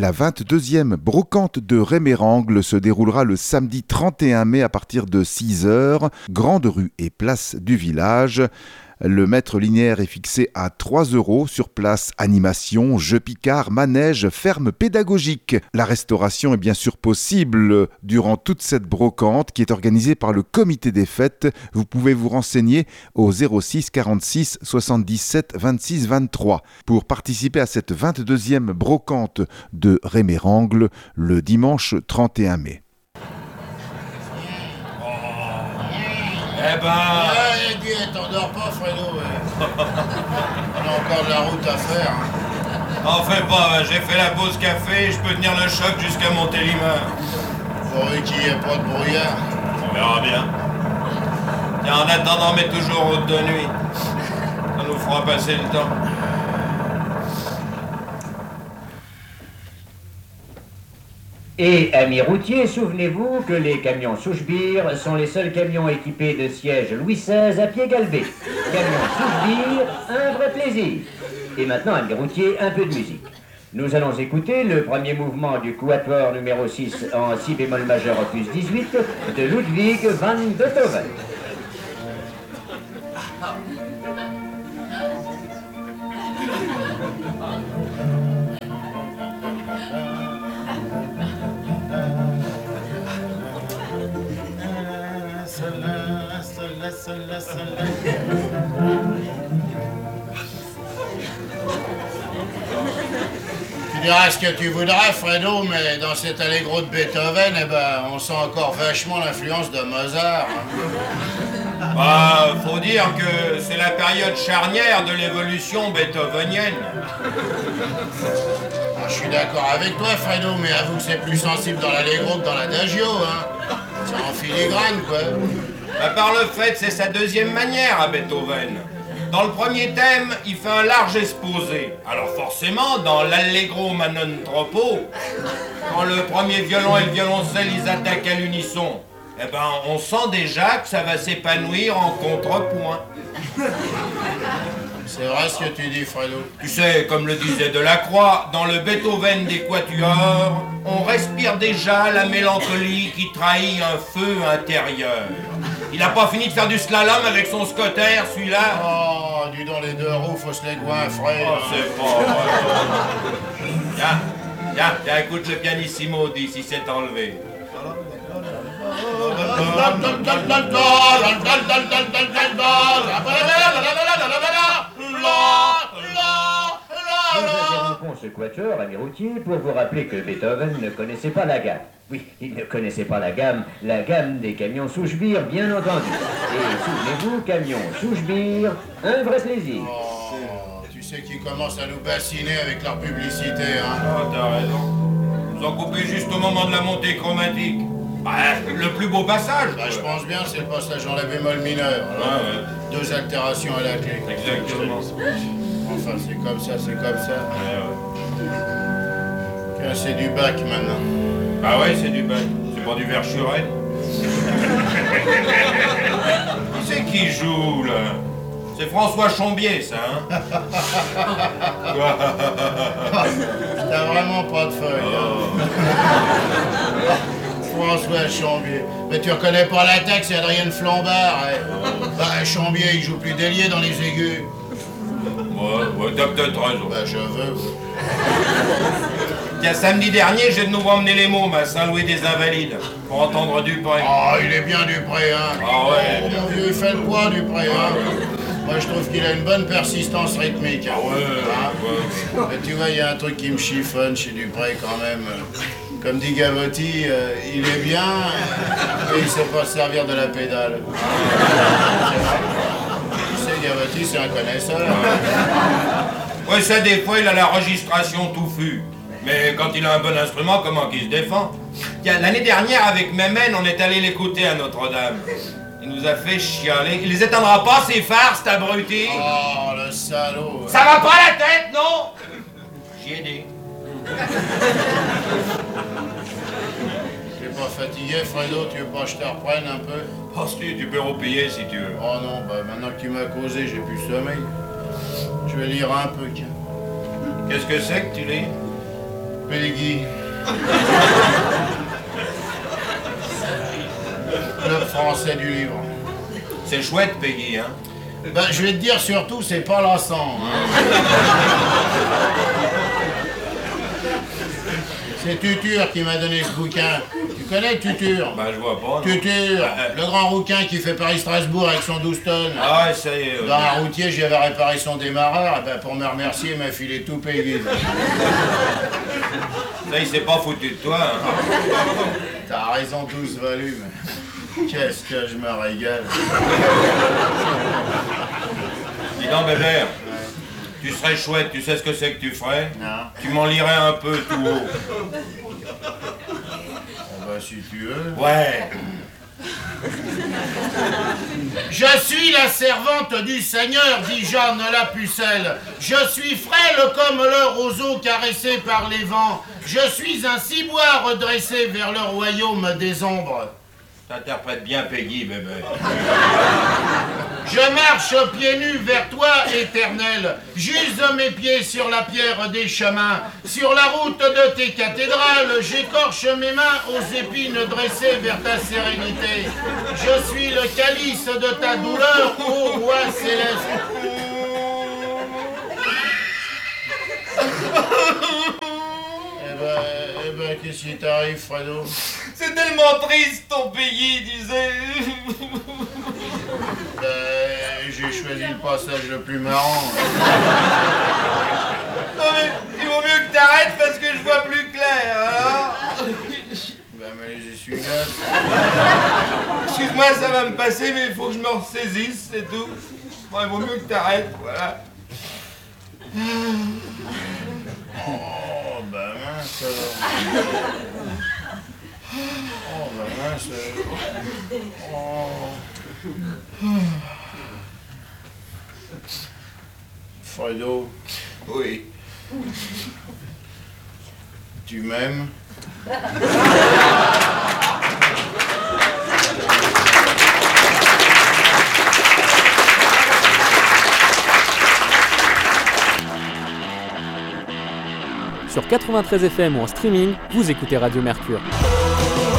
La 22e brocante de Rémérangle se déroulera le samedi 31 mai à partir de 6h, grande rue et place du village. Le mètre linéaire est fixé à 3 € sur place. Animation, jeux picards, manège, ferme pédagogique. La restauration est bien sûr possible durant toute cette brocante qui est organisée par le comité des fêtes. Vous pouvez vous renseigner au 06 46 77 26 23 pour participer à cette 22e brocante de Rémérangle le dimanche 31 mai. T'endors pas, Fredo. On a encore de la route à faire. N'en fais pas, j'ai fait la pause café, je peux tenir le choc jusqu'à Montélimar. Pourvu qu'il n'y ait pas de brouillard. On verra bien. Tiens, en attendant, mets toujours route de nuit. Ça nous fera passer le temps. Et, amis routiers, souvenez-vous que les camions Souchebire sont les seuls camions équipés de sièges Louis XVI à pied galbé. Camions Souchebire, un vrai plaisir. Et maintenant, amis routiers, un peu de musique. Nous allons écouter le premier mouvement du quatuor numéro 6 en si bémol majeur opus 18 de Ludwig van Beethoven. Tu diras ce que tu voudras, Fredo, mais dans cet allegro de Beethoven, on sent encore vachement l'influence de Mozart. Bah, faut dire que c'est la période charnière de l'évolution beethovenienne. Je suis d'accord avec toi, Fredo, mais avoue que c'est plus sensible dans l'allegro que dans l'adagio, hein. C'est en filigrane, quoi. Bah, par le fait, c'est sa deuxième manière à Beethoven. Dans le premier thème, il fait un large exposé. Alors forcément, dans l'Allegro Manon Troppo, quand le premier violon et le violoncelle, ils attaquent à l'unisson, on sent déjà que ça va s'épanouir en contrepoint. C'est vrai ce que tu dis, Fredo. Tu sais, comme le disait Delacroix, dans le Beethoven des quatuors, on respire déjà la mélancolie qui trahit un feu intérieur. Il n'a pas fini de faire du slalom avec son scotter, celui-là. Oh, dis donc, les deux roues, faut se les goinfrer. Oh, c'est pas vrai. Tiens, écoute le pianissimo d'ici c'est enlevé. Nous interrompons ce quatuor, amis routiers, pour vous rappeler que Beethoven ne connaissait pas la gamme. Oui, il ne connaissait pas la gamme des camions Souchebire, bien entendu. Et souvenez-vous, camions Souchebire, un vrai plaisir. Oh, tu sais qu'ils commencent à nous bassiner avec leur publicité, hein. Oh, t'as raison. Ils ont coupé juste au moment de la montée chromatique. Bah, le plus beau passage. Bah, je pense bien, c'est le passage en la bémol mineur. Ouais. 2 altérations à la clé. Exactement. Enfin, c'est comme ça, c'est comme ça. Ouais. Tiens, c'est du bac maintenant. Ah ouais, c'est du bac. C'est pas du Verschuren. Qui c'est qui joue, là? C'est François Chombier, ça, hein? T'as vraiment pas de feuille, hein. François Chambier. Mais tu reconnais pas la tête, c'est Adrienne Flambard. Hein. Bah, Chambier, il joue plus délié dans les aigus. Ouais, t'as peut-être raison. Bah, je veux. Tiens, samedi dernier, j'ai de nouveau emmené les mômes à Saint-Louis des Invalides pour entendre Dupré. Oh, il est bien Dupré, hein. Ah ouais. Oh, mon vieux, il fait le poids, Dupré, hein. Moi, je trouve qu'il a une bonne persistance rythmique. Hein. Ouais. Mais tu vois, il y a un truc qui me chiffonne chez Dupré, quand même. Comme dit Gavotti, il est bien, et il sait pas se servir de la pédale. Tu sais, Gavotti, c'est un connaisseur. Ouais, ça, des fois, il a la registration touffue. Mais quand il a un bon instrument, comment qu'il se défend? Tiens, l'année dernière, avec Mémène, on est allé l'écouter à Notre-Dame. Il nous a fait chialer. Il les éteindra pas, ces phares, cet abruti. Oh, le salaud. Ça va pas la tête, non? J'y ai dit. T'es pas fatigué, Fredo? Tu veux pas que je te reprenne un peu? Oh, si, tu peux repayer si tu veux. Oh non, bah maintenant que tu m'as causé, j'ai plus sommeil. Je vais lire un peu, tiens. Qu'est-ce que c'est que tu lis? Peggy. Club français du livre. C'est chouette, Peggy, hein? Ben, je vais te dire surtout, c'est pas lassant. Hein. C'est Tutur qui m'a donné ce bouquin. Tu connais Tutur? Bah, je vois pas. Non. Tutur, le grand rouquin qui fait Paris-Strasbourg avec son 12 tonnes. Ah ouais, ça y est. Dans un routier, j'y avais réparé son démarreur, et ben pour me remercier, il m'a filé tout Peggy. Ça, il s'est pas foutu de toi, hein? T'as raison, 12 volumes. Qu'est-ce que je me régale. Dis donc, bébé, tu serais chouette, tu sais ce que c'est que tu ferais? Non. Tu m'en lirais un peu tout haut. Oh bah si tu veux. Ouais. Je suis la servante du Seigneur, dit Jeanne la pucelle. Je suis frêle comme le roseau caressé par les vents. Je suis un ciboire redressé vers le royaume des ombres. T'interprètes bien Peggy, bébé. Je marche pieds nus vers toi, éternel. J'use mes pieds sur la pierre des chemins. Sur la route de tes cathédrales, j'écorche mes mains aux épines dressées vers ta sérénité. Je suis le calice de ta douleur, ô roi céleste. Eh ben, qu'est-ce qui t'arrive, Fredo? C'est tellement triste, ton Peggy, disais. J'ai choisi le passage le plus marrant. Non mais, il vaut mieux que t'arrêtes parce que je vois plus clair, alors. Ben, mais les essuie-glaces. Excuse-moi, ça va me passer, mais il faut que je me ressaisisse, c'est tout. Bon, il vaut mieux que t'arrêtes, voilà. Oh, ben mince alors. Oh, ben mince alors. Oh. Fredo, Oui. tu m'aimes? Sur 93 FM ou en streaming, vous écoutez Radio Mercure.